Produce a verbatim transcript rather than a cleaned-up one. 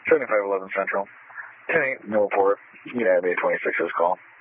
seventy-five eleven Central. ten eight, no report. You can have eight twenty-six's call.